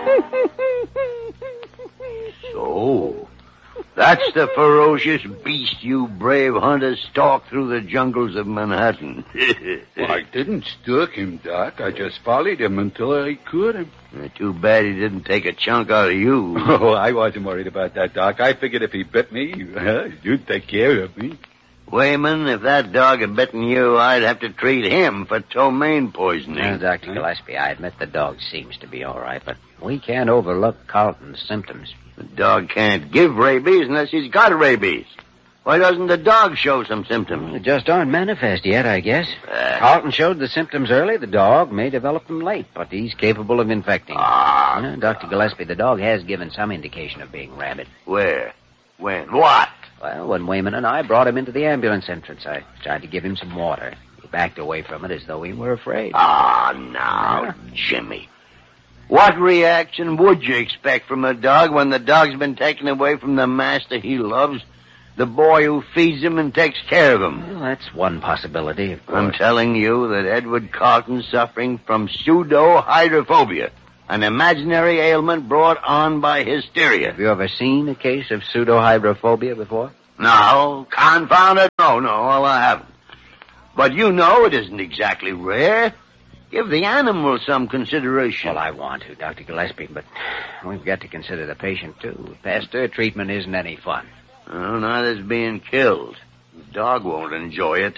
So, that's the ferocious beast you brave hunters stalked through the jungles of Manhattan. Well, I didn't stalk him, Doc. I just followed him until I caught him. Too bad he didn't take a chunk out of you. Oh, I wasn't worried about that, Doc. I figured if he bit me, you'd take care of me. Wayman, if that dog had bitten you, I'd have to treat him for ptomaine poisoning. Well, Dr. Gillespie, I admit the dog seems to be all right, but we can't overlook Carlton's symptoms. The dog can't give rabies unless he's got rabies. Why doesn't the dog show some symptoms? They just aren't manifest yet, I guess. Carlton showed the symptoms early. The dog may develop them late, but he's capable of infecting. Dr. Gillespie, the dog has given some indication of being rabid. Where? When? What? Well, when Wayman and I brought him into the ambulance entrance, I tried to give him some water. He backed away from it as though he were afraid. Now, Jimmy. What reaction would you expect from a dog when the dog's been taken away from the master he loves? The boy who feeds him and takes care of him. Well, that's one possibility, of course. I'm telling you that Edward Carlton's suffering from pseudo-hydrophobia, an imaginary ailment brought on by hysteria. Have you ever seen a case of pseudo-hydrophobia before? No, confound it. No, well, I haven't. But you know it isn't exactly rare. Give the animal some consideration. Well, I want to, Dr. Gillespie, but we've got to consider the patient, too. Pasteur treatment isn't any fun. Well, neither's being killed. The dog won't enjoy it.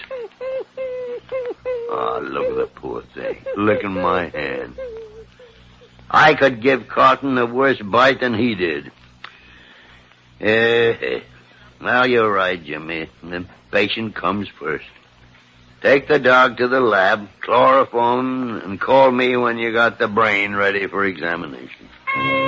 Oh, look at the poor thing, licking my hand. I could give Carlton a worse bite than he did. Well, you're right, Jimmy. The patient comes first. Take the dog to the lab, chloroform, and call me when you got the brain ready for examination.